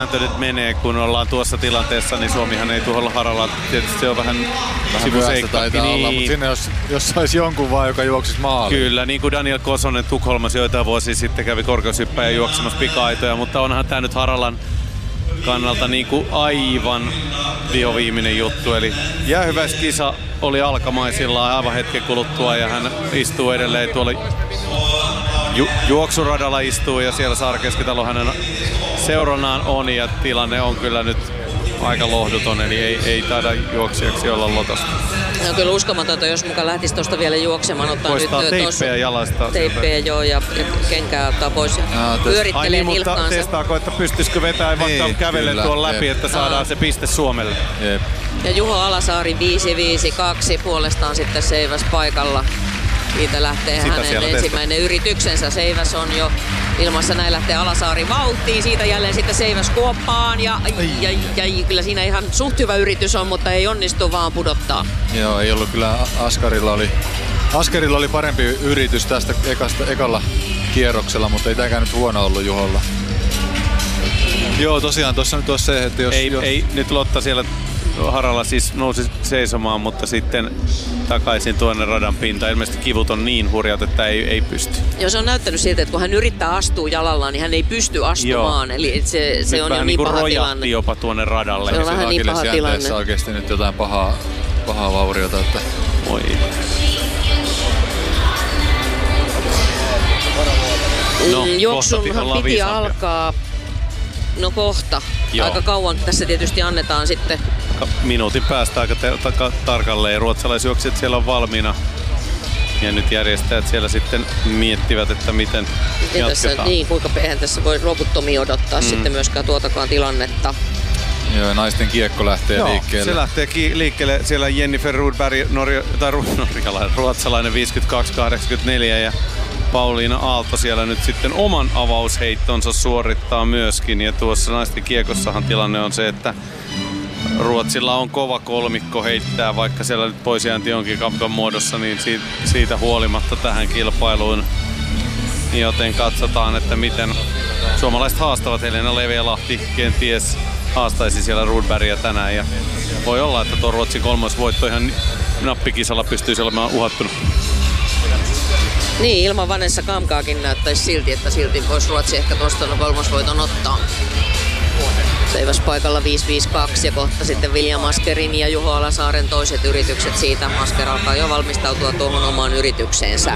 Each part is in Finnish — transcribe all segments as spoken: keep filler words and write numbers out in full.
nyt menee, kun ollaan tuossa tilanteessa, niin Suomihan ei tuolla Haralla. Tietysti se on vähän, vähän sivuseikka. Niin. Olla, mutta sinne jos, jos saisi jonkun vaan, joka juoksisi maaliin. Kyllä, niin kuin Daniel Kosonen Tukholmassa joitain vuosia sitten kävi korkeushyppäjä juoksemassa pika-aitoja, mutta onhan tämä nyt Haralan kannalta niin kuin aivan vihoviimeinen juttu. Eli jäähyväiskisa oli alkamaisillaan aivan hetken kuluttua ja hän istuu edelleen tuolla ju- juoksuradalla istuu ja siellä Saara Keskitalo hänen seurannaan on ja tilanne on kyllä nyt aika lohduton, eli ei, ei taida juoksijaksi olla Lotosta. On kyllä uskomatonta, jos mukaan lähtisi tuosta vielä juoksemaan. Ottaa poistaa nyt teippejä jalasta. Teippejä joo ja, ja kenkää ottaa pois ja no, pyörittelee niin, nilkkaansa. Mutta testaako, että pystyisikö vetämään vaikka niin, kävellen tuon läpi, jep. että saadaan Aa. se piste Suomelle. Jep. Ja Juho Alasaari viisi viisi kaksi puolestaan sitten Seiväs paikalla. Siitä lähtee Sitä hänen ensimmäinen testa. yrityksensä. Seiväs on jo ilmassa, näin lähtee Alasaari vauhtiin. Siitä jälleen sitten Seiväs kuoppaan. Ja, ja, ja, ja kyllä siinä ihan suht hyvä yritys on, mutta ei onnistu vaan pudottaa. Joo, ei ollut kyllä. Askarilla oli, Askarilla oli parempi yritys tästä ekasta, ekalla kierroksella, mutta ei tämäkään nyt huono ollut Juholla. Joo, tosiaan tuossa nyt on se, että jos... Ei, jos... ei nyt Lotta siellä Haralla siis nousi seisomaan, mutta sitten takaisin tuonne radan pintaan. Ilmeisesti kivut on niin hurjat, että ei, ei pysty. Joo, se on näyttänyt siltä, että kun hän yrittää astua jalallaan, niin hän ei pysty astumaan. Joo. Eli se, se nyt on vähän jo niin niin paha tilanne. jopa tuonne radalle. Se on vähän niin paha tilanne. Oikeasti nyt jotain pahaa, pahaa vauriota. Että... Oi. No, mm, juoksunhan piti viisampia. alkaa. No kohta. Joo. Aika kauan tässä tietysti annetaan sitten. Minuutin päästä aika te- ta- tarkalleen. Ruotsalaisjuoksijat siellä on valmiina. Ja nyt järjestäjät siellä sitten miettivät, että miten, miten jatketaan. Tässä, niin, kuinka eihän tässä voi loputtomia odottaa mm. sitten myöskään tuotakaan tilannetta. Joo, naisten kiekko lähtee Joo, liikkeelle. Se lähtee ki- liikkeelle. Siellä Jennifer Rudberg, norja, tai norjalainen, ruotsalainen viisikymmentäkaksi kahdeksankymmentäneljä ja Pauliina Aalto siellä nyt sitten oman avausheittonsa suorittaa myöskin. Ja tuossa naisten kiekossahan tilanne on se, että Ruotsilla on kova kolmikko heittää, vaikka siellä nyt poisjäänti onkin kampan muodossa, niin siitä, siitä huolimatta tähän kilpailuun. Joten katsotaan, että miten suomalaiset haastavat. Helena Leveälahti kenties haastaisi siellä Rudbergia tänään. Ja voi olla, että tuo Ruotsin kolmosvoitto ihan nappikisalla pystyisi olemaan uhattuna. Niin, ilman Vanessa Kamkaakin näyttäisi silti, että silti voisi Ruotsi ehkä tuosta kolmosvoiton ottaa. Seiväs paikalla viisi viisi kaksi ja kohta sitten William Askerin ja Juho Alasaaren toiset yritykset siitä. Asker alkaa jo valmistautua tuohon omaan yritykseensä.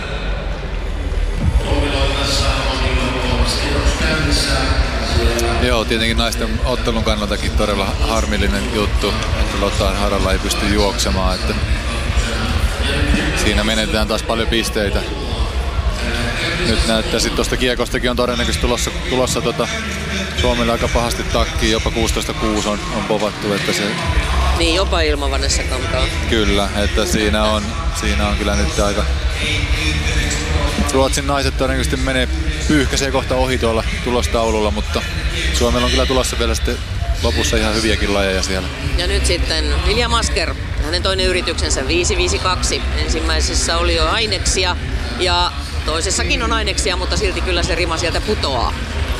Joo, tietenkin naisten ottelun kannaltakin todella harmillinen juttu, että Lotta Haralla ei pysty juoksemaan. Että siinä menetetään taas paljon pisteitä. Nyt näyttää sitten tuosta kiekostakin on todennäköisesti tulossa, tulossa tota Suomelle aika pahasti takkiin, jopa kuusitoista kuusi on, on povattu, että se... Niin, jopa ilman Vanessa Kamkaa. Kyllä, että siinä on, siinä on kyllä nyt aika... Ruotsin naiset todennäköisesti menee pyyhkäisee kohta ohi tuolla tulostaululla, mutta Suomella on kyllä tulossa vielä sitten lopussa ihan hyviäkin lajeja siellä. Ja nyt sitten William Asker, hänen toinen yrityksensä viisi viisi kaksi. Ensimmäisessä oli jo aineksia ja toisessakin on aineksia, mutta silti kyllä se rima sieltä putoaa.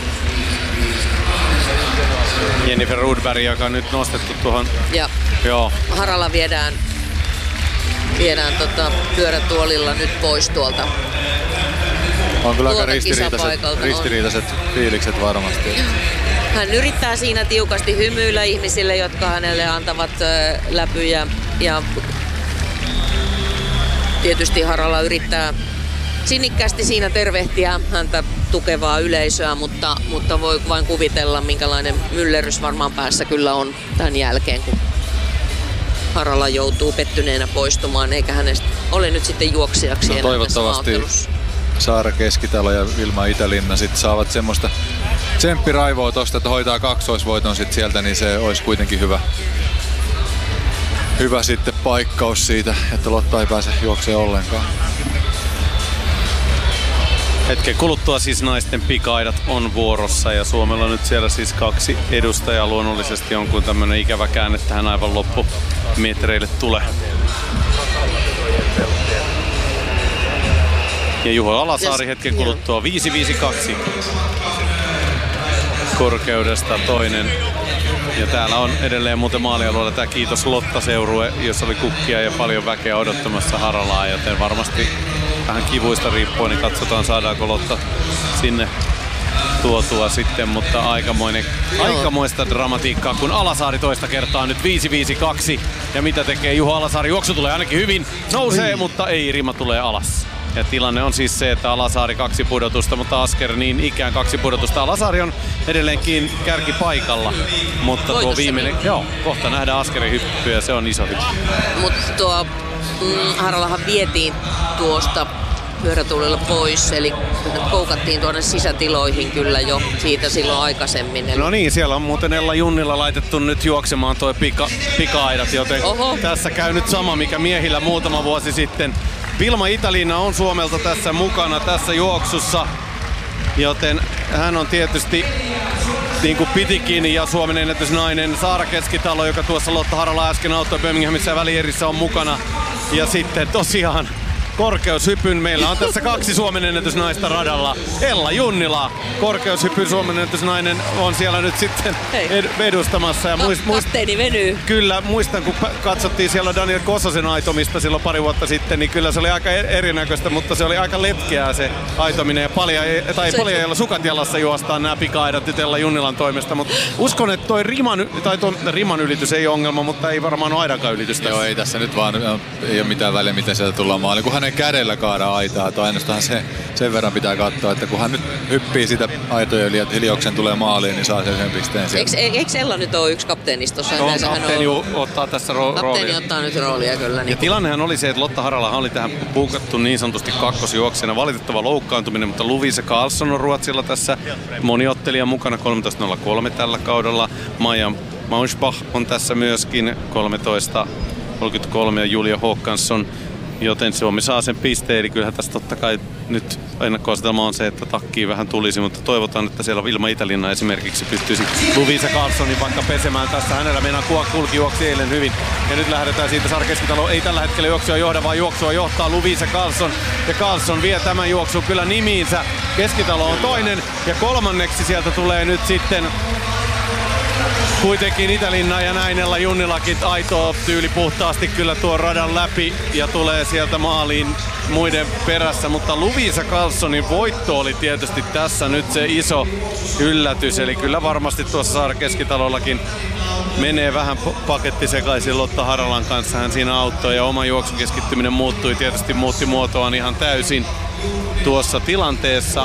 Jennifer Rudberg, joka on nyt nostettu tuohon. Ja Joo. Haralla viedään, viedään tota pyörätuolilla nyt pois tuolta. On kyllä aika ristiriitaiset, ristiriitaiset fiilikset varmasti. Hän yrittää siinä tiukasti hymyillä ihmisille, jotka hänelle antavat läpyjä. Ja tietysti Haralla yrittää sinnikkäästi siinä tervehtiä häntä tukevaa yleisöä, mutta, mutta voi vain kuvitella, minkälainen myllerrys varmaan päässä kyllä on tämän jälkeen, kun Haralla joutuu pettyneenä poistumaan, eikä hänestä ole nyt sitten juoksijaksi no, enää toivottavasti Saara Keskitalo ja Vilma Itälinna sit saavat semmoista tsemppiraivoa tosta, että hoitaa kaksoisvoiton sit sieltä, niin se olisi kuitenkin hyvä. Hyvä sitten paikkaus siitä, että Lotta ei pääse juoksemaan ollenkaan. Hetken kuluttua siis naisten pikaidat on vuorossa ja Suomella nyt siellä siis kaksi edustajaa luonnollisesti on, kun tämmönen ikävä käänne tähän aivan loppumetreille tulee. Ja Juho Alasaari hetken kuluttua viisi viisi kaksi. korkeudesta toinen. Ja täällä on edelleen muuten maalialueella tämä Kiitos Lotta-seurue, jossa oli kukkia ja paljon väkeä odottamassa Haralaa, joten varmasti vähän kivuista riippuen, niin katsotaan saadaanko Lotta sinne tuotua sitten, mutta aikamoinen, aikamoista dramatiikkaa, kun Alasaari toista kertaa nyt viisi viisi kaksi. Ja mitä tekee Juho Alasaari? Juoksu tulee ainakin hyvin, nousee, ei. mutta ei, rima tulee alas. Ja tilanne on siis se, että Alasaari kaksi pudotusta, mutta Asker niin ikään kaksi pudotusta. Alasaari on edelleenkin kärkipaikalla, mutta tuo viimeinen, joo, kohta nähdään Askerin hyppy ja se on iso hyppy. Mutta tuo mm, Haralahan vietiin tuosta pyörätuulilla pois, eli koukattiin tuonne sisätiloihin kyllä jo siitä silloin aikaisemmin. Eli... No niin, siellä on muuten Ella Junnilla laitettu nyt juoksemaan tuo pika, pika-aidat, joten Oho. tässä käy nyt sama, mikä miehillä muutama vuosi sitten. Vilma Italina on Suomelta tässä mukana tässä juoksussa, joten hän on tietysti niin kuin pitikin ja Suomen ennätysnainen Saara Keskitalo, joka tuossa Lotta Harala äsken auttoi Birminghamissa ja välierissä on mukana. Ja sitten tosiaan korkeushypyn. Meillä on tässä kaksi Suomen ennätysnaista radalla. Ella Junnila, korkeushypyn Suomen ennätysnainen, on siellä nyt sitten ed- edustamassa. Ja muist, muist, Kapteeni venyy. Kyllä, muistan kun katsottiin siellä Daniel Kososen aitomista silloin pari vuotta sitten, niin kyllä se oli aika erinäköistä, mutta se oli aika letkeää se aitominen. Ja palja, tai paljaajalla sukat jalassa juostaan nämä pika-aidat nyt Ella Junnilan toimesta. Mutta uskon, että toi riman, tai toi riman ylitys ei ole ongelma, mutta ei varmaan ole aidankaan ylitystä. Joo, ei tässä nyt vaan ei ole mitään väliä, miten sieltä tullaan maaliin. Kun hänen kädellä kaada aitaa, tai ainoastaan se, sen verran pitää katsoa, että kun hän nyt hyppii sitä aitoja yli, että Hiljauksen tulee maaliin, niin saa sen sen pisteen sieltä. Eikö, eikö Ella nyt ole yksi kapteenistossa? No, kapteeni on, ottaa tässä ro- kapteeni roolia. Kapteeni ottaa nyt roolia kyllä. Niin ja tilannehan oli se, että Lotta Haralahan oli tähän puukattu niin sanotusti kakkosjuoksena. Valitettava loukkaantuminen, mutta Lovisa Karlsson on Ruotsilla tässä moniottelija mukana kolmetoista nolla kolme tällä kaudella. Maja Mausbach on tässä myöskin kolmetoista kolmekymmentäkolme ja Julia Håkansson. Joten Suomi saa sen pisteen, eli kyllähän tässä totta kai nyt ennakkoasetelma on se, että takkiin vähän tulisi, mutta toivotaan, että siellä Vilma Italina esimerkiksi pystyisi Lovisa Karlssonin vaikka pesemään tässä. Hänellä meinaa kulki juoksi eilen hyvin. Ja nyt lähdetään siitä, Saara Keskitalo ei tällä hetkellä juoksua johda, vaan juoksua johtaa Lovisa Karlsson. Ja Karlsson vie tämän juoksun kyllä nimiinsä. Keskitalo on toinen ja kolmanneksi sieltä tulee nyt sitten kuitenkin Itälinna ja näin Ella Junnilakin aitoo tyyli puhtaasti kyllä tuo radan läpi ja tulee sieltä maaliin muiden perässä, mutta Lovisa Karlssonin voitto oli tietysti tässä nyt se iso yllätys, eli kyllä varmasti tuossa Saara Keskitalollakin menee vähän paketti sekaisin Lotta Haralan kanssa, hän siinä auttoi ja oma juoksukeskittyminen muuttui, tietysti muutti muotoaan ihan täysin tuossa tilanteessa.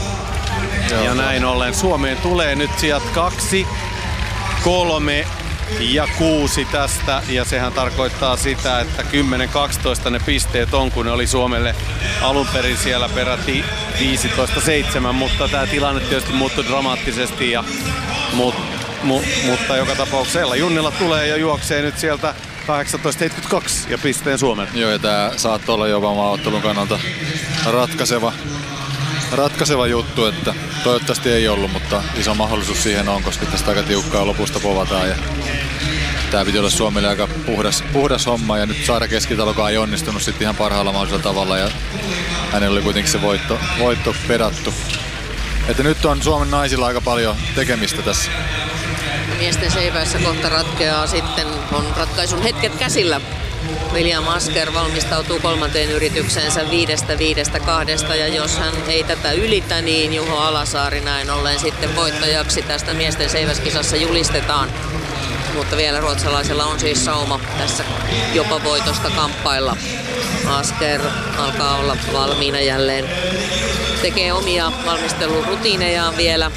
Ja näin ollen Suomeen tulee nyt sijat kaksi, kolme ja kuusi tästä, ja sehän tarkoittaa sitä, että kymmenen kaksitoista ne pisteet on, kun ne oli Suomelle alun perin siellä peräti viisitoista seitsemän, mutta tämä tilanne tietysti muuttui dramaattisesti, ja, mut, mu, mutta joka tapauksessa Junnila tulee ja juoksee nyt sieltä kahdeksantoista seitsemänkymmentäkaksi ja pisteen Suomelle. Joo, ja tämä saattaa olla jopa maaottelun kannalta ratkaiseva. ratkaiseva juttu, että toivottavasti ei ollut, mutta iso mahdollisuus siihen on, koska tästä aika tiukkaa lopusta povataan. Ja tää piti olla Suomelle aika puhdas, puhdas homma ja nyt Saara Keskitalokaan ei onnistunut sitten ihan parhaalla mahdollisella tavalla ja hänellä oli kuitenkin se voitto, voitto pedattu. Että nyt on Suomen naisilla aika paljon tekemistä tässä. Miesten seivässä kohta ratkeaa sitten, on ratkaisun hetket käsillä. William Asker valmistautuu kolmanteen yritykseensä viidestä viidestä kahdesta ja jos hän ei tätä ylitä, niin Juho Alasaari näin ollen sitten voittajaksi tästä miesten seiväskisassa julistetaan. Mutta vielä ruotsalaisella on siis sauma tässä jopa voitosta kamppailla. Asker alkaa olla valmiina jälleen. Tekee omia valmistelurutiinejaan vielä.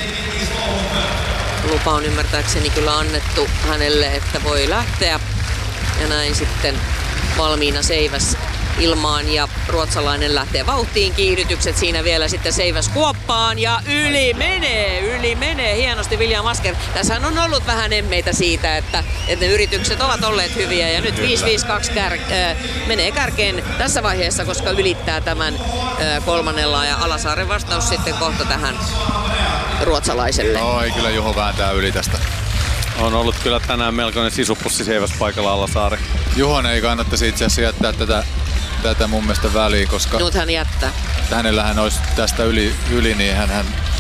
Lupa on ymmärtääkseni kyllä annettu hänelle, että voi lähteä. Ja näin sitten valmiina seiväs ilmaan ja ruotsalainen lähtee vauhtiin, kiihdytykset siinä vielä sitten seiväs kuoppaan ja yli menee, yli menee hienosti William Asker. Tässähän on ollut vähän emmeitä siitä, että, että ne yritykset ovat olleet hyviä ja nyt viisi viisi kaksi kär, äh, menee kärkeen tässä vaiheessa, koska ylittää tämän äh, kolmannella ja Alasaaren vastaus sitten kohta tähän ruotsalaiselle. No ei kyllä Juho vääntää yli tästä. On ollut kyllä tänään melkoinen sisupussi seiväs paikalla Alasaari. Juhon ei kannattaisi itse asiassa jättää tätä, tätä mun mielestä väliin, koska nyt hän jättää. Hänellähän olisi tästä yli, yli niin hän, hän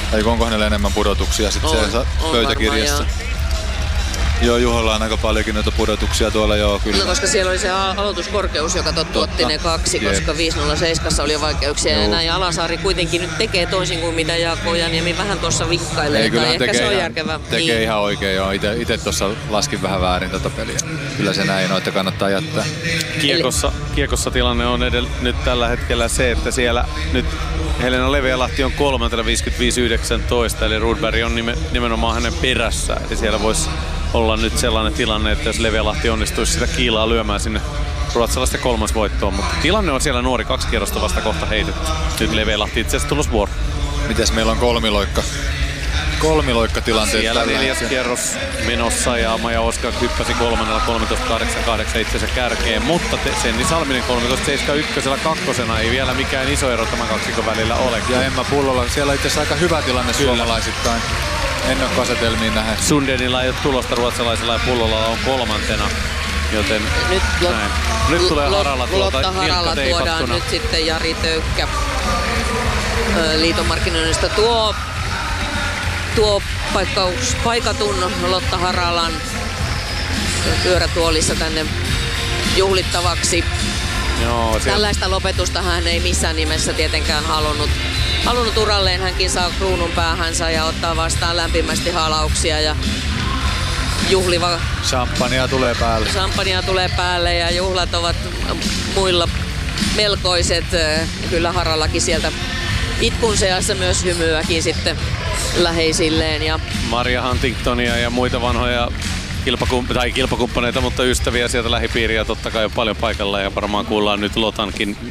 Tai onko hänellä enemmän pudotuksia sitten siellä pöytäkirjassa? Varmaan, joo, Juholla on aika paljonkin noita pudotuksia tuolla, joo kyllä. No, koska siellä oli se aloituskorkeus, joka tottu otti ne kaksi, Jeep. koska viisi nolla seitsemän oli jo vaikeuksia. Joo. Ja näin Alasaari kuitenkin nyt tekee toisin kuin mitä Jaakko Ojaniemi vähän tuossa vikkailee. Ei, kyllä ehkä se on ihan, järkevää. Tekee niin. ihan oikein, joo. Ite, ite tuossa laskin vähän väärin tätä peliä. Kyllä se näin on, että kannattaa jättää. Kiekossa, kiekossa tilanne on edellä, nyt tällä hetkellä se, että siellä nyt Helena Leveälahti on kolmantena viisikymmentäviisi yhdeksäntoista, eli Rudberg on nime, nimenomaan hänen perässä. Eli siellä voisi olla nyt sellainen tilanne, että jos Leveälahti onnistuisi sitä kiilaa lyömään sinne ruotsalaisten kolmas voittoon. Mutta tilanne on siellä nuori, kaksi kierrosta vasta kohta heitetty. Nyt Leveälahti itse asiassa tulos vuoro. Mites meillä on kolmiloikka? Kolmiloikkatilanteet siellä tällä neljäs hetkellä. kierros menossa ja Maja Oskar hyppäsi kolmannella kolmetoista kahdeksankymmentäkahdeksan itsensä kärkeen, mutta Senni Salminen kolmetoista seitsemänkymmentäyksi kakkosena ei vielä mikään iso ero tämän kaksikon välillä ole. Ja Emma Pullola, siellä on itse asiassa aika hyvä tilanne Kyllä. suomalaisittain ennakkoasetelmiin nähden. Sundenilla ei ole tulosta ruotsalaisella ja Pullolalla on kolmantena. Joten nyt, lot, nyt tulee Haralla tuolta Lotta Haralla tuodaan nyt sitten Jari Töykkä liiton markkinoinnista tuo, tuo paikkaus, paikatun Lotta Haralan pyörätuolissa tänne juhlittavaksi. Joo, Tällaista lopetusta hän ei missään nimessä tietenkään halunnut. Halunnut uralleen, hänkin saa kruunun päähänsä ja ottaa vastaan lämpimästi halauksia ja juhliva. Champagnea tulee päälle. Champagnea tulee päälle ja juhlat ovat muilla melkoiset. Kyllä Harallakin sieltä itkun seassa myös hymyäkin sitten läheisilleen. Ja Maria Huntingtonia ja muita vanhoja kilpakump- tai kilpakumppaneita, mutta ystäviä sieltä lähipiiriä totta kai on paljon paikalla ja varmaan kuullaan nyt Lotankin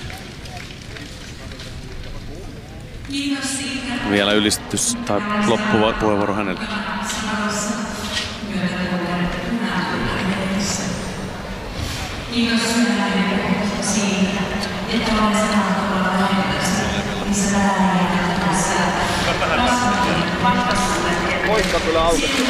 vielä ylistys tai loppuva puheenvuoro hänelle. Kiitos siitä, että olen saanut tulla valitettavasti, missä vähän Moikka kyllä aukesi.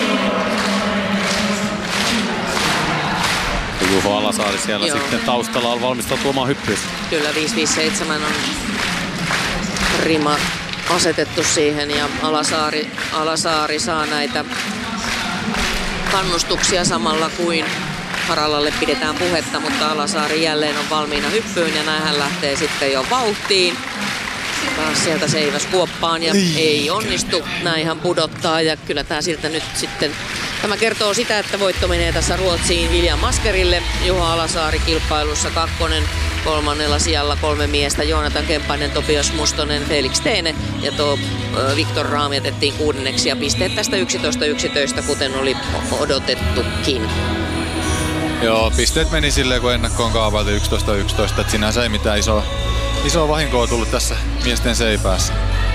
Juho Alasaari siellä Joo. sitten taustalla on valmistautu omaan hyppyyn. Kyllä viisi viisi seitsemän on rima asetettu siihen ja Alasaari, Alasaari saa näitä kannustuksia samalla kuin Haralalle pidetään puhetta, mutta Alasaari jälleen on valmiina hyppyyn ja näin hän lähtee sitten jo vauhtiin. Taas sieltä seiväs kuoppaan ja ei, ei onnistu. Näin hän pudottaa ja kyllä tää siltä nyt sitten... Tämä kertoo sitä, että voitto menee tässä Ruotsiin Vilja Maskerille. Juho Alasaari kilpailussa kakkonen, kolmannella sijalla kolme miestä. Joonatan Kemppainen, Topias Mustonen, Felix Teene ja tuo Viktor Raam jätettiin kuudenneksi ja pisteet tästä yksitoista yksitoista, kuten oli odotettukin. Joo, pisteet meni silleen, kun ennakkoon kaavailtiin yksitoista yksitoista, että sinänsä ei mitään isoa, isoa vahinkoa tullut tässä miesten seipäässä.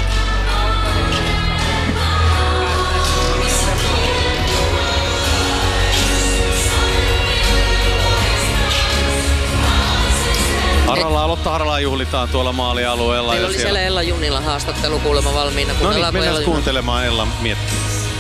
Haralla, Lotta Haralaa juhlitaan tuolla maalialueella. Meillä oli siellä, siellä Ella Junilla haastattelu kuulemma valmiina. No niin, mennään kuuntelemaan Ella miettiä.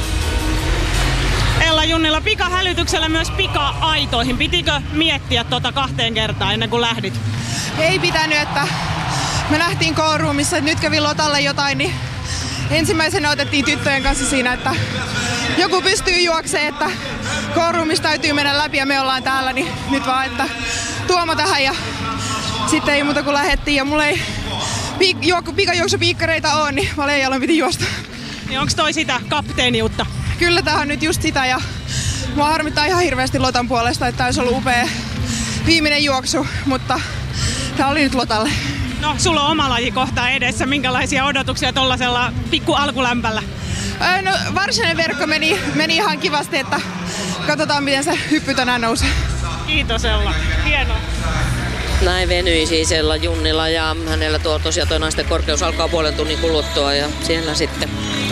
Ella Junnila, pikahälytyksellä myös pika-aitoihin. Pitikö miettiä tota kahteen kertaan ennen kuin lähdit? Ei pitänyt, että me nähtiin K-roomissa, että nyt kävi Lotalle jotain, niin ensimmäisenä otettiin tyttöjen kanssa siinä, että joku pystyy juoksemaan, että K-roomissa täytyy mennä läpi ja me ollaan täällä, niin nyt vaan, että Tuomo tähän ja sitten ei muuta kuin lähettiin ja mulla ei piik- pikajuoksupiikkareita ole, niin Valejalla piti juosta. Niin onks toi sitä kapteeniutta? Kyllä tää on nyt just sitä ja mua harmittaa ihan hirveästi Lotan puolesta, että tää olisi ollut upea viimeinen juoksu, mutta tää oli nyt Lotalle. No, sulla on oma laji kohta edessä. Minkälaisia odotuksia tollasella pikku alkulämpällä? Öö, no varsinainen verkko meni, meni ihan kivasti, että katsotaan miten se hyppy tänään nousee. Kiitos Ella, hienoa. Näin venyi siis Ella Junnila ja hänellä tuo tosiaan tuo naisten korkeus alkaa puolen tunnin kuluttua ja siellä sitten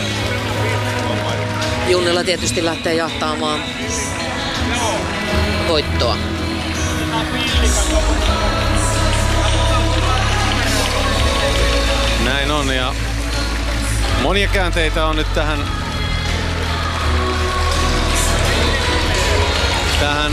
Junnila tietysti lähtee jahtaamaan voittoa. Näin on ja monia käänteitä on nyt tähän tähän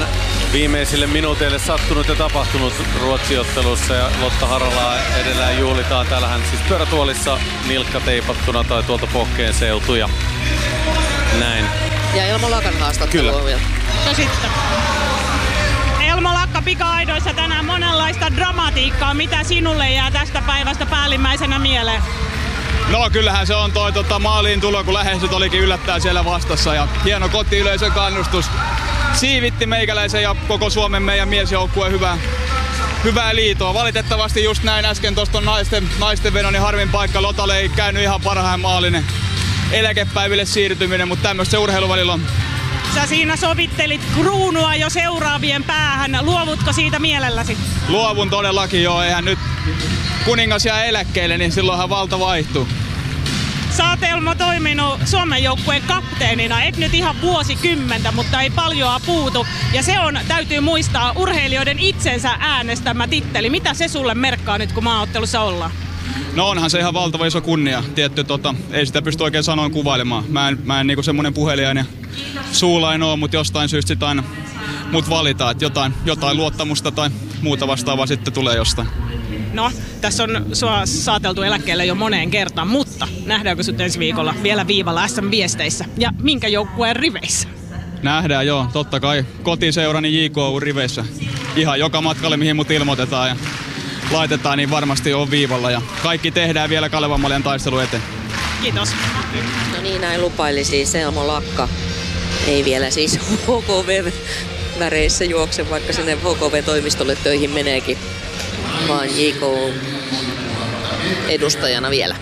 viimeisille minuuteille sattunut ja tapahtunut Ruotsi-ottelussa ja Lotta Haralaa edellään juhlitaan. Täällähän siis pyörätuolissa nilkka teipattuna tai tuolta pohkeen seutu ja näin. Ja Elmo Lakan haastattelu Kyllä. on vielä. Ja sitten Elmo Lakka pika-aidoissa tänään monenlaista dramatiikkaa. Mitä sinulle jää tästä päivästä päällimmäisenä mieleen? No kyllähän se on toi tota, maaliin tulo, kun läheiset olikin yllättäen siellä vastassa ja hieno kotiyleisön kannustus. Siivitti meikäläisen ja koko Suomen meidän miesjoukkueen hyvää, hyvää liitoa. Valitettavasti just näin äsken tuosta naisten, naisten vedon niin harmin paikka. Lotalle ei käynyt ihan parhaan maalinen eläkepäiville siirtyminen, mutta tämmöistä se urheilu välillä on. Sä siinä sovittelit kruunua jo seuraavien päähän. Luovutko siitä mielelläsi? Luovun todellakin joo, eihän nyt kuningas jää eläkkeelle, niin silloinhan valta vaihtuu. Sä oot Elmo toiminut Suomen joukkueen kapteenina, et nyt ihan vuosikymmentä, mutta ei paljoa puutu. Ja se on, täytyy muistaa, urheilijoiden itsensä äänestämä titteli. Mitä se sulle merkkaa nyt, kun maaottelussa ollaan? No onhan se ihan valtava iso kunnia. Tietty, tota, ei sitä pysty oikein sanoin kuvailemaan. Mä en, mä en niinku semmonen puhelijainen suulain oo, mutta jostain syystä sit aina mut valitaan, että jotain, jotain luottamusta tai muuta vastaavaa sitten tulee jostain. No, tässä on sua saateltu eläkkeelle jo moneen kertaan, mutta nähdäänkö sut ensi viikolla vielä viivalla S M-viesteissä? Ja minkä joukkueen riveissä? Nähdään joo, totta kai kotiseurani J K U-riveissä. Ihan joka matkalle mihin mut ilmoitetaan ja laitetaan, niin varmasti on viivalla. Ja kaikki tehdään vielä Kalevan Maljan taistelu eteen. Kiitos. No niin, näin lupaili siis Elmo Lakka. Ei vielä siis H K V-väreissä juokse, vaikka sinne H K V-toimistolle töihin meneekin, vaan J K edustajana vielä.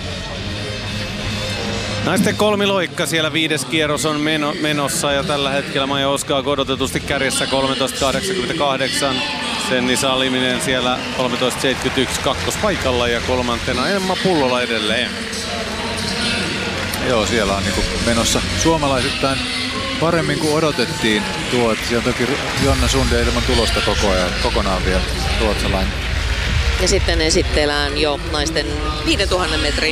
Naisten kolmiloikka siellä viides kierros on meno, menossa ja tällä hetkellä Maija Oskaag odotetusti kärjessä kolmetoista kahdeksankymmentäkahdeksan. Senni Saliminen siellä kolmetoista seitsemänkymmentäyksi kakkospaikalla ja kolmantena Emma Pullola edelleen. Joo, siellä on niinku menossa suomalaisittain paremmin kuin odotettiin tuo, että siellä on toki Jonna Sundin ilman tulosta koko ajan, kokonaan vielä ruotsalainen. Ja sitten esitellään jo naisten viisituhatta metrin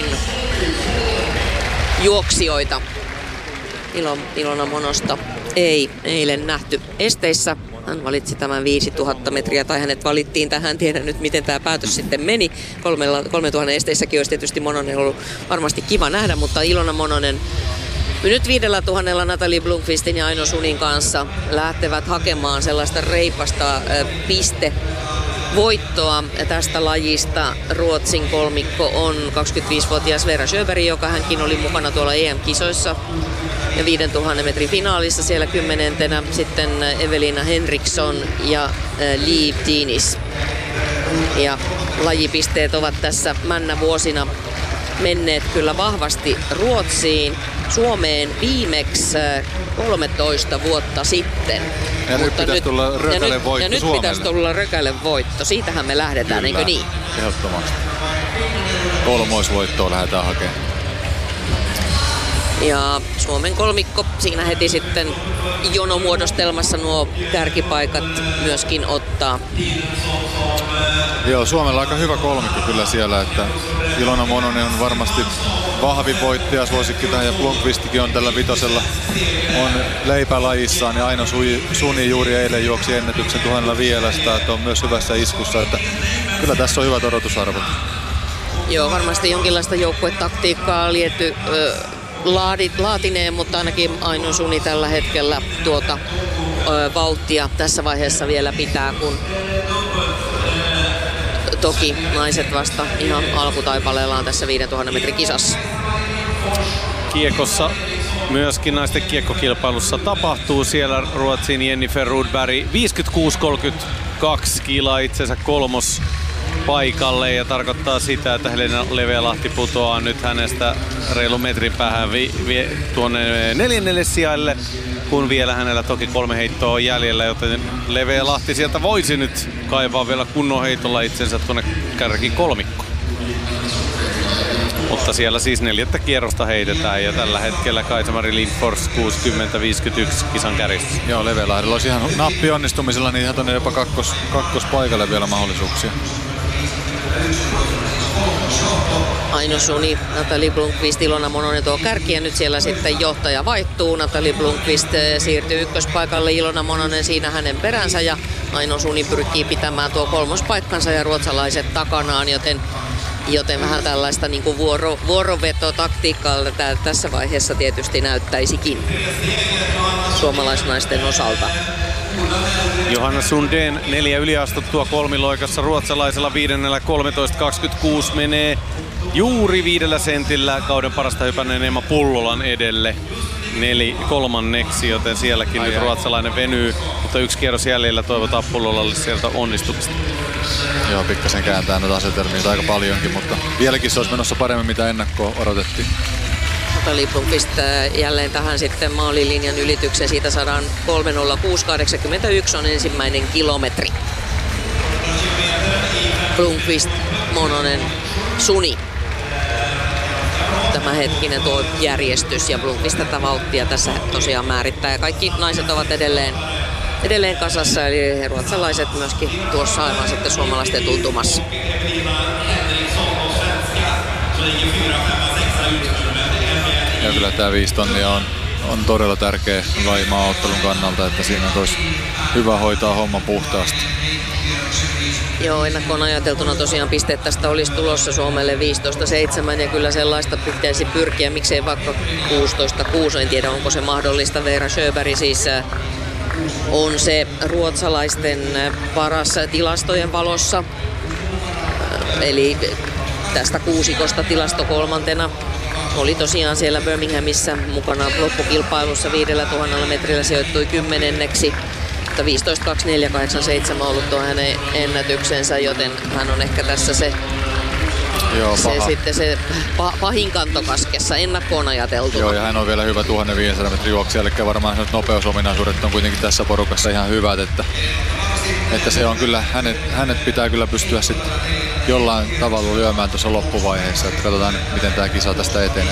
juoksijoita. Ilo, Ilona Monosta ei eilen nähty esteissä. Hän valitsi tämän viisituhatta metriä, tai hänet valittiin tähän. Tiedän nyt, miten tämä päätös sitten meni. kolmetuhatta esteissäkin olisi tietysti Mononen ollut varmasti kiva nähdä, mutta Ilona Mononen nyt viidellä tuhannella Natalie Blomqvistin ja Aino Sunin kanssa lähtevät hakemaan sellaista reipasta piste voittoa tästä lajista. Ruotsin kolmikko on kaksikymmentäviisivuotias Vera Sjöberg, joka hänkin oli mukana tuolla E M-kisoissa ja viisituhatta metrin finaalissa siellä kymmenentenä. Sitten Evelina Henriksson ja Liv Tiinis. Ja lajipisteet ovat tässä männä vuosina menneet kyllä vahvasti Ruotsiin. Suomeen viimeksi kolmetoista vuotta sitten. Ja nyt pitäisi tulla Rökälen voitto Ja nyt Suomelle. pitäisi tulla Rökälen voitto. Siitähän me lähdetään, Kyllä, eikö niin? Ehdottomasti. Kolmoisvoittoa lähdetään hakemaan. Ja Suomen kolmikko siinä heti sitten jonomuodostelmassa nuo kärkipaikat myöskin ottaa. Joo, Suomella aika hyvä kolmikko kyllä siellä, että Ilona Mononen on varmasti vahvin voittaja suosikki tähän ja Blomqvistikin on tällä vitosella on leipälajissaan ja Aino Suni juuri eilen juoksi ennätyksen tuhannella vielästä, että on myös hyvässä iskussa, että kyllä tässä on hyvät odotusarvot. Joo, varmasti jonkinlaista joukkuetaktiikkaa liety ö, laadit, laatineen, mutta ainakin Aino Suni tällä hetkellä tuota ö, vauhtia tässä vaiheessa vielä pitää, kun toki naiset vasta ihan alkutaipaleellaan tässä viisituhatta metrin kisassa. Kiekossa myöskin naisten kiekkokilpailussa tapahtuu siellä Ruotsin Jennifer Rudberg viisikymmentäkuusi kolmekymmentäkaksi kilaa itsensä kolmos paikalle ja tarkoittaa sitä, että Helena Levealahti putoaa nyt hänestä reilu metrin päähän vi- vi- tuonne neljännelle sijalle, kun vielä hänellä toki kolme heittoa on jäljellä, joten Levealahti sieltä voisi nyt kaivaa vielä kunnon heitolla itsensä tuonne kärki kolmikkoon. Mutta siellä siis neljättä kierrosta heitetään ja tällä hetkellä Kaisa-Mari Lindfors kuusikymmentä viisikymmentäyksi kisan kärjessä. Joo, Levealahdella olisi ihan nappi onnistumisella, niin ihan tuonne jopa kakkos, kakkospaikalle vielä mahdollisuuksia. Aino Suni, Nathalie Blomqvist, Ilona Mononen tuo kärki ja nyt siellä sitten johtaja vaihtuu. Nathalie Blomqvist siirtyy ykköspaikalle, Ilona Mononen siinä hänen peränsä ja Aino Suni pyrkii pitämään tuo kolmospaikkansa ja ruotsalaiset takanaan, joten, joten vähän tällaista niin kuin vuoro, vuorovetotaktiikkaa tässä vaiheessa tietysti näyttäisikin suomalaisnaisten osalta. Johanna Sundén neljä yliastuttua kolmiloikassa ruotsalaisella viidennellä kolmetoista kaksikymmentäkuusi menee juuri viidellä sentillä kauden parasta hypänneen Emma Pullolan edelle neli kolmanneksi, joten sielläkin Ai nyt ruotsalainen venyy, mutta yksi kierros jäljellä, toivotaan Pullolalle sieltä onnistumista. Joo, pikkasen kääntää noita asetelmia aika paljonkin, mutta vieläkin se olisi menossa paremmin mitä ennakkoa odotettiin. Nathalie Blomqvist jälleen tähän sitten maalilinjan ylityksen, siitä saadaan kolme nolla kuusi kahdeksankymmentäyksi on ensimmäinen kilometri. Blomqvist, Mononen, Suni. Tämä hetkinen tuo järjestys ja Blomqvist tätä vauhtia tässä tosiaan määrittää ja kaikki naiset ovat edelleen, edelleen kasassa, eli ruotsalaiset myöskin tuossa aivan sitten suomalaisten tuntumassa. Ja kyllä tämä viisi tonnia on, on todella tärkeä maaottelun kannalta, että siinä olisi hyvä hoitaa homma puhtaasti. Joo, ennakkoon ajateltuna tosiaan pisteet tästä olisi tulossa Suomelle viisitoista seitsemän ja kyllä sellaista pitäisi pyrkiä, miksei vaikka kuusitoista kuusi, en tiedä onko se mahdollista. Veera Sjöberg siis on se ruotsalaisten paras tilastojen valossa, eli tästä kuusikosta tilasto kolmantena. Oli tosiaan siellä Birminghamissa mukana loppukilpailussa viidellä tuhannella metrillä, sijoittui kymmenenneksi. viisitoista kaksikymmentäneljä kahdeksankymmentäseitsemän on ollut tuo hänen ennätyksensä, joten hän on ehkä tässä se, Joo, se, sitten se pa, pahin kantokaskessa ennakkoon ajateltuna. Joo, ja hän on vielä hyvä tuhatviisisataa metrin juoksija, eli varmaan nopeusominaisuudet on kuitenkin tässä porukassa ihan hyvät, että, että se on kyllä, hänet, hänet pitää kyllä pystyä sitten jollain tavalla lyömään tuossa loppuvaiheessa, että katsotaan miten tämä kisa tästä etenee.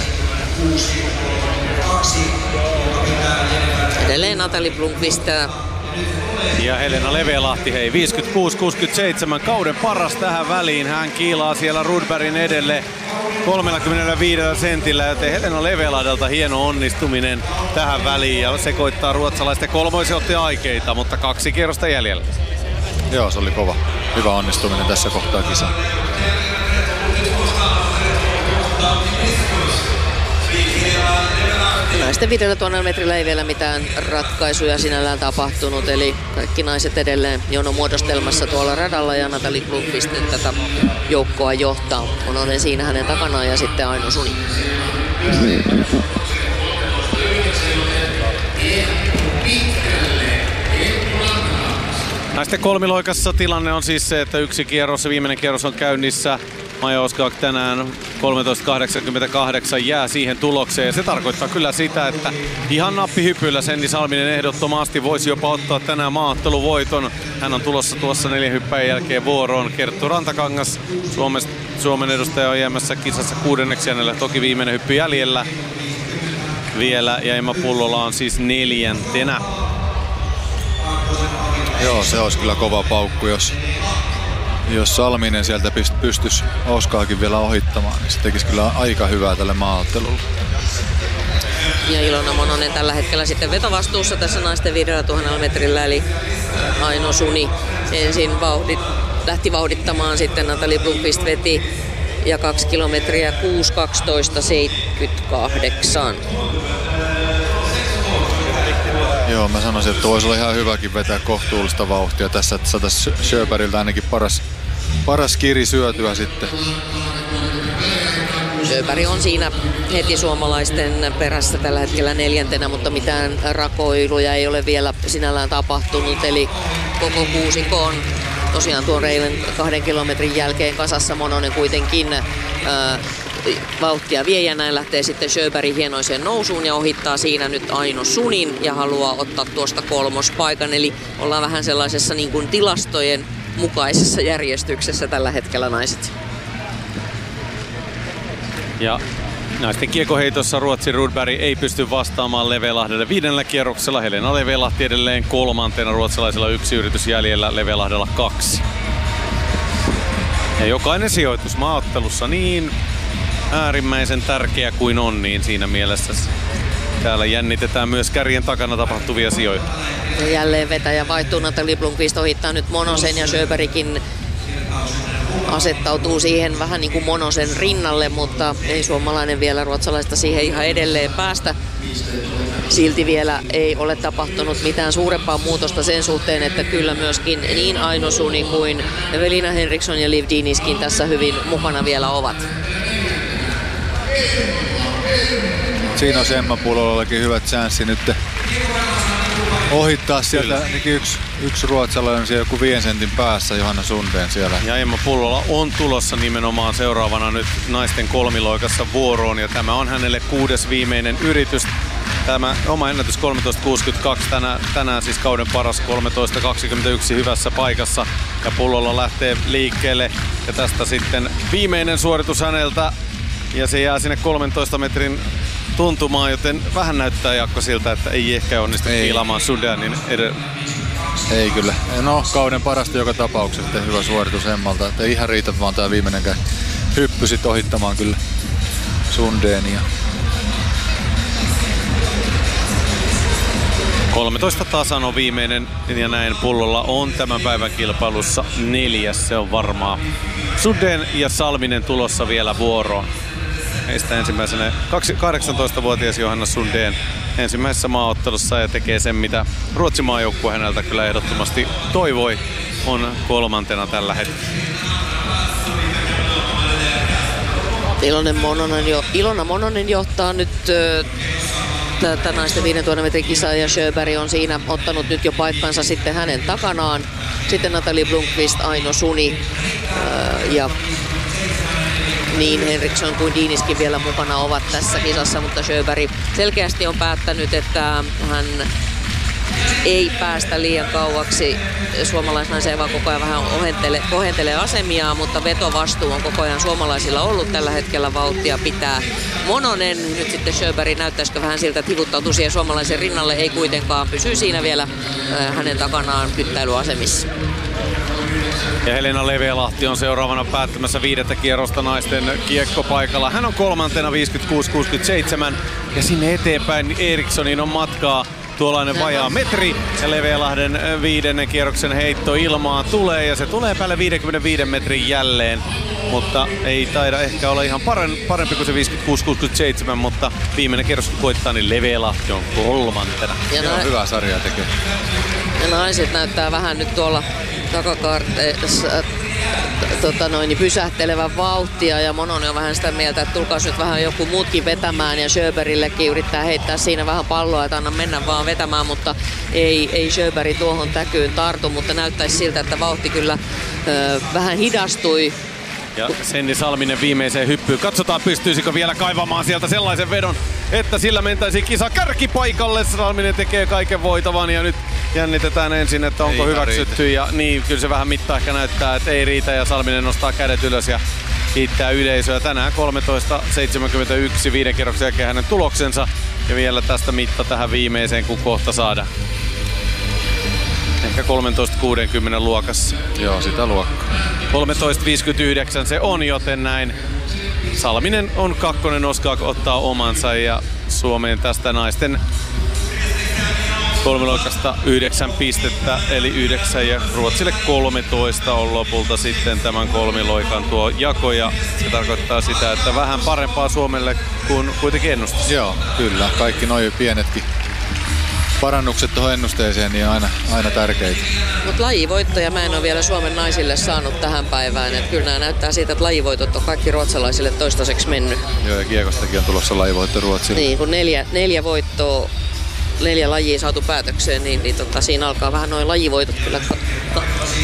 Edelleen Nathalie Blomqvist. Ja Helena Levelahti, hei, viisikymmentäkuusi kuusikymmentäseitsemän, kauden paras tähän väliin. Hän kiilaa siellä Rudbergin edelle kolmekymmentäviisi sentillä, joten Helena Levelahdelta hieno onnistuminen tähän väliin ja sekoittaa ruotsalaisten kolmoisen otti aikeita, mutta kaksi kierrosta jäljellä. Joo, se oli kova. Hyvä onnistuminen tässä kohtaa kisaa. Naisten viidellä tuhannella metrillä ei vielä mitään ratkaisuja sinällään tapahtunut, eli kaikki naiset edelleen jonomuodostelmassa tuolla radalla ja Nathalie Blomqvist nyt tätä joukkoa johtaa. On siinä hänen takanaan ja sitten Aino Suni. Naisten kolmiloikassa tilanne on siis se, että yksi kierros ja viimeinen kierros on käynnissä. Maja Oskak tänään kolmetoista kahdeksankymmentäkahdeksan jää siihen tulokseen. Ja se tarkoittaa kyllä sitä, että ihan nappihypyllä Senni Salminen ehdottomasti voisi jopa ottaa tänään maaotteluvoiton. Hän on tulossa tuossa neljän hyppäjän jälkeen vuoroon. Kerttu Rantakangas, Suomen, Suomen edustaja, on jäämässä kisassa kuudenneksi. Hänellä toki viimeinen hyppy jäljellä vielä. Ja Emma Pullola on siis neljäntenä. Joo, se olisi kyllä kova paukku, jos, jos Salminen sieltä pystyisi Oskaakin vielä ohittamaan, niin se tekisi kyllä aika hyvää tälle maaottelulle. Ja Ilona Mononen tällä hetkellä sitten vetovastuussa tässä naisten viidellä tuhannella metrillä, eli Aino Suni ensin vauhdit, lähti vauhdittamaan, sitten Nathalie Blomqvist veti ja kaksi kilometriä kuusi kaksitoista seitsemänkymmentäkahdeksan. Joo, mä sanoisin, että voisi olla ihan hyväkin vetää kohtuullista vauhtia tässä, että saataisiin Sjöbergiltä ainakin paras, paras kiri syötyä sitten. Sjöberg on siinä heti suomalaisten perässä tällä hetkellä neljäntenä, mutta mitään rakoiluja ei ole vielä sinällään tapahtunut, eli koko kuusikko on tosiaan tuon reilun kahden kilometrin jälkeen kasassa. Mononen kuitenkin ää, vauhtia vie ja näin lähtee sitten Sjöberg hienoiseen nousuun ja ohittaa siinä nyt Aino Sunin ja haluaa ottaa tuosta kolmospaikan. Eli ollaan vähän sellaisessa niin kuin tilastojen mukaisessa järjestyksessä tällä hetkellä naiset. Ja naisten kiekoheitossa Ruotsin Rudberg ei pysty vastaamaan Levelahdelle viidennellä kierroksella. Helena Levelahti edelleen kolmantena, ruotsalaisella yksi yritys jäljellä, Levelahdella kaksi. Ja jokainen sijoitus maaottelussa niin äärimmäisen tärkeä kuin on, niin siinä mielessä täällä jännitetään myös kärjen takana tapahtuvia sijoja. Ja jälleen vetäjä vaihtuu, Natalie Blomqvist ohittaa nyt Monosen ja Sjöbergkin asettautuu siihen vähän niin kuin Monosen rinnalle, mutta ei suomalainen vielä ruotsalaista siihen ihan edelleen päästä. Silti vielä ei ole tapahtunut mitään suurempaa muutosta sen suhteen, että kyllä myöskin niin Aino Suni kuin Evelina Henriksson ja Liv Diniskin tässä hyvin mukana vielä ovat. Siinä on Emma Pullollakin hyvä chanssi nyt ohittaa sieltä yksi, yksi ruotsalainen siellä joku viiden sentin päässä, Johanna Sundén siellä. Ja Emma Pullola on tulossa nimenomaan seuraavana nyt naisten kolmiloikassa vuoroon ja tämä on hänelle kuudes viimeinen yritys. Tämä oma ennätys kolmetoista kuusikymmentäkaksi, tänään, tänään siis kauden paras kolmetoista kaksikymmentäyksi hyvässä paikassa ja Pullola lähtee liikkeelle ja tästä sitten viimeinen suoritus häneltä ja se jää sinne kolmentoista metrin tuntumaan, joten vähän näyttää Jaakko siltä, että ei ehkä onnistu kiilaamaan Sundénin edellä. Ei kyllä. No, kauden parasta joka tapauksessa, hyvä suoritus Emmalta. Että ei ihan riitä vaan tää viimeinenkään hyppy sit ohittamaan kyllä Sundénia. kolmetoista tasan on viimeinen ja näin Pullolla on tämän päivän kilpailussa neljäs, se on varmaa. Sundén ja Salminen tulossa vielä vuoroon. Heistä ensimmäisenä kahdeksantoistavuotias Johanna Sundén ensimmäisessä maaottelussa ja tekee sen, mitä Ruotsin maajoukkue häneltä kyllä ehdottomasti toivoi, on kolmantena tällä hetkellä. Ilonen Mononen jo, Ilona Mononen johtaa nyt tätä naisten viidentuhannen metrin kisaa ja Sjöberg on siinä ottanut nyt jo paikkansa sitten hänen takanaan. Sitten Natalie Blomqvist, Aino Suni ja niin Henriksson kuin Diniskin vielä mukana ovat tässä kisassa, mutta Sjöberg selkeästi on päättänyt, että hän ei päästä liian kauaksi. Suomalaisnaisia vaan koko ajan vähän ohentelee, ohentelee asemia, mutta vetovastuu on koko ajan suomalaisilla ollut tällä hetkellä, vauhtia pitää Mononen. Nyt sitten Sjöberg näyttäisikö vähän siltä, että hivuttautuu siihen suomalaisen rinnalle, ei kuitenkaan, pysyy siinä vielä hänen takanaan kyttäilyasemissa. Ja Helena Levelahti on seuraavana päättämässä viidettä kierrosta naisten kiekkopaikalla. Hän on kolmantena viisikymmentäkuusi kuusikymmentäseitsemän ja sinne eteenpäin Erikssonin on matkaa tuollainen vajaa metri. Ja Levelahden viidennen kierroksen heitto ilmaan tulee ja se tulee päälle viidenkymmenenviiden metrin jälleen. Mutta ei taida ehkä olla ihan parempi kuin se viisikymmentäkuusi kuusikymmentäseitsemän, mutta viimeinen kierros kun koittaa, niin Levelahti on kolmantena. Ja na- hyvää sarjaa tekee. Ja naiset näyttää vähän nyt tuolla takakaarteessa tota noin, pysähtelevän vauhtia ja Mononen on vähän sitä mieltä, että tulkaas nyt vähän joku muutkin vetämään ja Sjöbergillekin yrittää heittää siinä vähän palloa, että anna mennä vaan vetämään, mutta ei, ei Sjöberg tuohon täkyyn tartu, mutta näyttäisi siltä, että vauhti kyllä ö, vähän hidastui. Ja Senni Salminen viimeiseen hyppyyn. Katsotaan pystyisikö vielä kaivamaan sieltä sellaisen vedon, että sillä mentäisi kisa kärkipaikalle. Salminen tekee kaiken voitavan ja nyt jännitetään ensin, että onko ei hyväksytty. Ja niin, kyllä se vähän mitta ehkä näyttää, että ei riitä ja Salminen nostaa kädet ylös ja kiittää yleisöä. Tänään kolmetoista seitsemänkymmentäyksi viiden kierroksen jälkeen hänen tuloksensa. Ja vielä tästä mitta tähän viimeiseen, kun kohta saadaan. Ehkä kolmetoista kuusikymmentä luokassa. Joo, sitä luokkaa. kolmetoista viisikymmentäyhdeksän se on, joten näin Salminen on kakkonen, Oskar ottaa omansa ja Suomeen tästä naisten kolmiloikasta yhdeksän pistettä, eli yhdeksän ja Ruotsille kolmetoista on lopulta sitten tämän kolmiloikan tuo jako ja se tarkoittaa sitä, että vähän parempaa Suomelle kuin kuitenkin ennustus. Joo, kyllä. Kaikki noin pienetkin parannukset tuohon ennusteeseen niin on aina, aina tärkeitä. Mutta lajivoittoja mä en ole vielä Suomen naisille saanut tähän päivään. Et kyllä nämä näyttää siitä, että lajivoitot on kaikki ruotsalaisille toistaiseksi mennyt. Joo, ja kiekostakin on tulossa lajivoitto Ruotsille. Niin, kun neljä, neljä voittoa, neljä lajia saatu päätökseen, niin, niin tota, siinä alkaa vähän noin lajivoitot kyllä. Ka-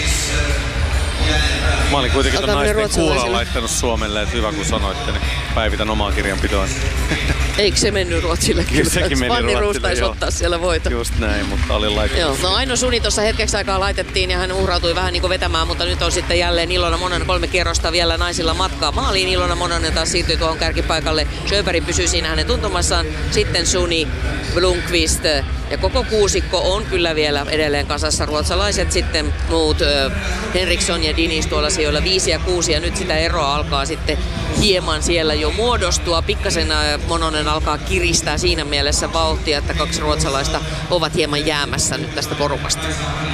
Mä olin kuitenkin ton naisten kuulan laittanut Suomelle, että hyvä kun sanoitte, niin päivitän omaa kirjanpitoon. Eikö se mennyt Ruotsille? Kyllä sekin meni Fanny Roos Ruotsille, taisi joo. ottaa siellä voiton. Just näin, mutta olin laittanut. Joo, no Aino Suni tuossa hetkeksi aikaa laitettiin ja hän uhrautui vähän niin kuin vetämään, mutta nyt on sitten jälleen Ilona Mononen kolme kierrosta vielä naisilla matkaa maaliin. Ilona Mononen taas siirtyy tuohon kärkipaikalle. Sjöberg pysyy siinä hänen tuntumassaan. Sitten Suni, Blomqvist ja koko kuusikko on kyllä vielä edelleen kasassa. Ruotsalaiset sitten muut, Henriksson ja Dinis tuolla sijoilla viisi ja kuusi ja nyt sitä eroa alkaa sitten hieman siellä jo muodostua. Pikkasen Mononen alkaa kiristää siinä mielessä vauhtia, että kaksi ruotsalaista ovat hieman jäämässä nyt tästä porukasta.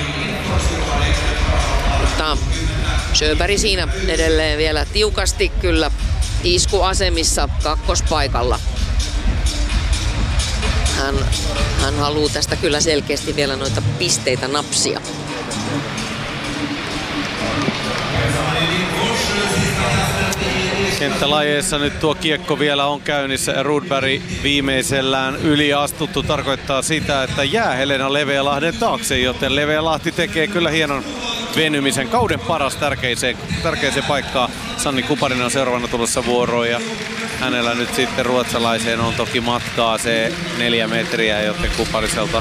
Mutta Sjöberg siinä edelleen vielä tiukasti kyllä iskuasemissa kakkospaikalla. Hän, hän haluaa tästä kyllä selkeästi vielä noita pisteitä napsia. Kenttälajeissa nyt tuo kiekko vielä on käynnissä ja Rudberg viimeisellään yli astuttu tarkoittaa sitä, että jää Helena Leveälahden taakse, joten Leveälahti tekee kyllä hienon venymisen. Kauden paras tärkeiseen, tärkeiseen paikkaan. Sanni Kuparinen on seuraavana tulossa vuoroon ja hänellä nyt sitten ruotsalaiseen on toki matkaa se neljä metriä, joten Kupariselta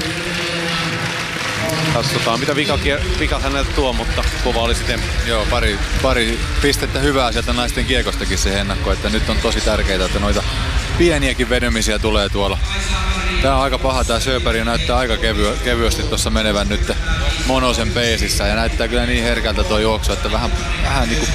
katsotaan mitä vika, vika häneltä tuo, mutta kova oli sitten. Joo, pari, pari pistettä hyvää sieltä naisten kiekostakin se ennakko, että nyt on tosi tärkeää, että noita pieniäkin vedymisiä tulee tuolla. Tää on aika paha, tää Sjöberg näyttää aika kevy, kevyesti tuossa menevän nyt Monosen peesissä ja näyttää kyllä niin herkältä tuo juoksu, että vähän, vähän niinku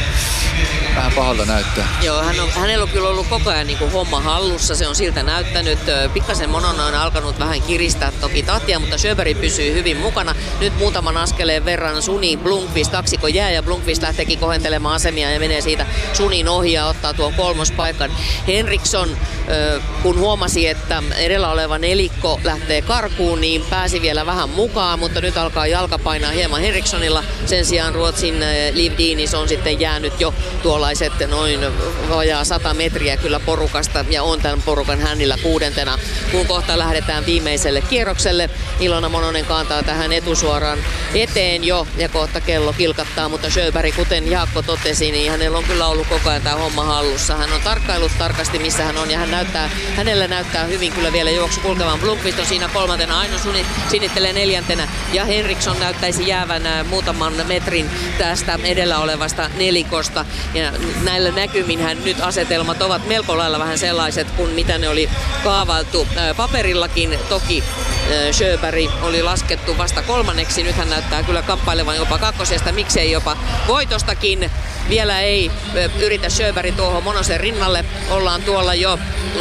vähän pahalta näyttää. Joo, hän on, hänellä on kyllä ollut koko ajan niin kuin homma hallussa, se on siltä näyttänyt. Pikkasen Mononen on alkanut vähän kiristää toki tahtia, mutta Sjöberg pysyy hyvin mukana. Nyt muutaman askeleen verran Suni Blomqvist kaksikko jää ja Blomqvist lähteekin kohentelemaan asemia ja menee siitä Sunin ohi ja ottaa tuon kolmospaikan. Henriksson, kun huomasi, että edellä oleva nelikko lähtee karkuun, niin pääsi vielä vähän mukaan, mutta nyt alkaa jalka painaa hieman Henrikssonilla. Sen sijaan Ruotsin Liv Diniz on sitten jäänyt jo tuollaiset noin vajaa sata metriä kyllä porukasta ja on tämän porukan hännillä kuudentena. Kun kohta lähdetään viimeiselle kierrokselle, Ilona Mononen kantaa tähän etusuoraan eteen jo ja kohta kello kilkattaa, mutta Sjöberg, kuten Jaakko totesi, niin hänellä on kyllä ollut koko ajan tämä homma hallussa. Hän on tarkkaillut tarkasti missä hän on ja hän näyttää, hänellä näyttää hyvin kyllä vielä juoksu kulkevan. Blomqvist on siinä kolmantena, Aino Suni sinittelee neljäntenä ja Henriksson näyttäisi jäävän muutaman metrin tästä edellä olevasta nelikosta. Ja näillä näkyminhän nyt asetelmat ovat melko lailla vähän sellaiset kuin mitä ne oli kaavailtu paperillakin. Toki Sjöberg oli laskettu vasta kolmanneksi, nyt hän näyttää kyllä kamppailevan jopa kakkosesta, miksei jopa voitostakin. Vielä ei yritä Sjöberg tuohon Monosen rinnalle, ollaan tuolla jo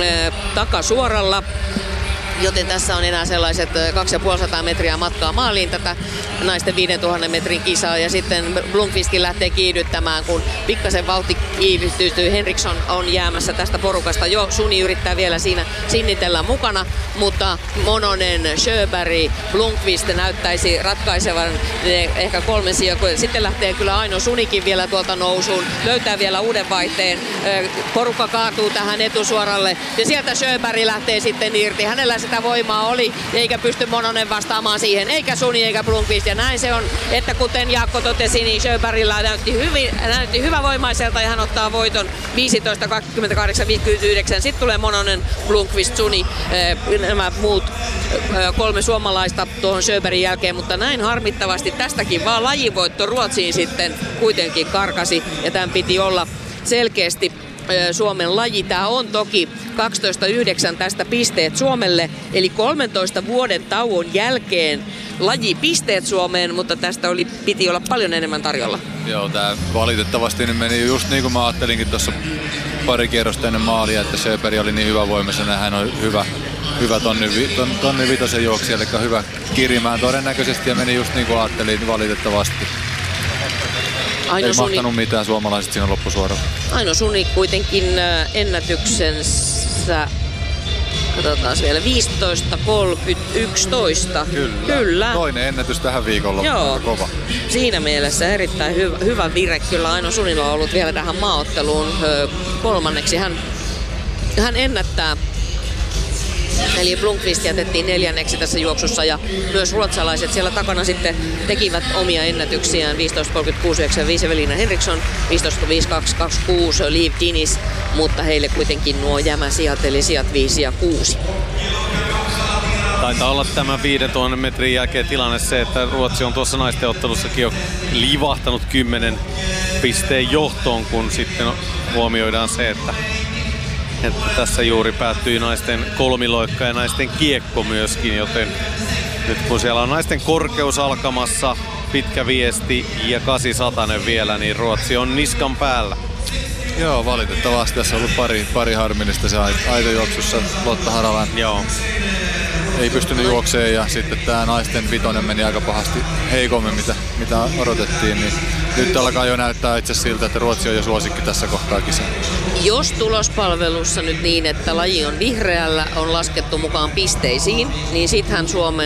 takasuoralla. Joten tässä on enää sellaiset kaksisataaviisikymmentä metriä matkaa maaliin tätä naisten viisituhatta metrin kisaa. Ja sitten Blomqvistkin lähtee kiihdyttämään, kun pikkasen vauhti kiihdystyy. Henriksson on jäämässä tästä porukasta jo. Suni yrittää vielä siinä sinnitellä mukana, mutta Mononen, Sjöberg, Blomqvist näyttäisi ratkaisevan ehkä kolmen sijaan. Sitten lähtee kyllä Aino Sunikin vielä tuolta nousuun. Löytää vielä uuden vaihteen. Porukka kaatuu tähän etusuoralle ja sieltä Sjöberg lähtee sitten irti. Hänellä sitä voimaa oli, eikä pysty Mononen vastaamaan siihen, eikä Suni eikä Blomqvist. Ja näin se on, että kuten Jaakko totesi, niin Sjöbergillä näytti, hyvin, näytti hyvävoimaiselta ja hän ottaa voiton viisitoista kaksikymmentäkahdeksan viisikymmentäyhdeksän. Sitten tulee Mononen, Blomqvist, Suni, nämä muut kolme suomalaista tuohon Sjöbergin jälkeen, mutta näin harmittavasti tästäkin vaan lajivoitto Ruotsiin sitten kuitenkin karkasi ja tämän piti olla selkeästi Suomen laji. Tämä on toki kaksitoista yhdeksän tästä pisteet Suomelle, eli kolmentoista vuoden tauon jälkeen lajipisteet Suomeen, mutta tästä oli, piti olla paljon enemmän tarjolla. Joo, tämä valitettavasti nyt meni just niin kuin mä ajattelinkin tuossa pari kierrosta ennen maalia, että Sjöberg oli niin hyvävoimaisena, hän on hyvä, hyvä tonni, ton, tonni vitosen juoksija, eli hyvä kirimään todennäköisesti ja meni just niin kuin ajattelin valitettavasti. Aino Ei Suni, mahtanut mitään suomalaiset siinä loppusuoralla. Aino Suni kuitenkin ennätyksensä, katsotaan vielä, viisitoista kolmekymmentä yksitoista. Kyllä. Kyllä. Toinen ennätys tähän viikolla. Joo. Kova. Siinä mielessä erittäin hyvä, hyvä vire. Kyllä Aino Sunilla on ollut vielä tähän maaotteluun kolmanneksi. Hän, hän ennättää. Eli Blomqvist jätettiin neljänneksi tässä juoksussa ja myös ruotsalaiset siellä takana sitten tekivät omia ennätyksiään. viisitoista kolmekymmentäkuusi yhdeksänkymmentäviisi Evelina Henriksson, viisitoista viisikymmentäkaksi kaksikymmentäkuusi Liv Diniz, mutta heille kuitenkin nuo jämäsijat eli sijat viisi ja kuusi. Taitaa olla tämä viisituhatta metrin jälkeen tilanne se, että Ruotsi on tuossa naisten ottelussakin jo livahtanut kymmenen pisteen johtoon, kun sitten huomioidaan se, että että tässä juuri päättyi naisten kolmiloikka ja naisten kiekko myöskin, joten nyt kun siellä on naisten korkeus alkamassa, pitkä viesti ja kahdeksansataa vielä, niin Ruotsi on niskan päällä. Joo, valitettavasti tässä on ollut pari, pari harmillista se aitojuoksussa. Lotta Haralan Joo. ei pystynyt juokseen ja sitten tämä naisten vitonen meni aika pahasti heikommin mitä, mitä odotettiin. Niin nyt alkaa jo näyttää itse siltä, että Ruotsi on jo suosikki tässä kohtaa kisaa. Jos tulospalvelussa nyt niin, että laji on vihreällä, on laskettu mukaan pisteisiin, niin sittenhän Suomen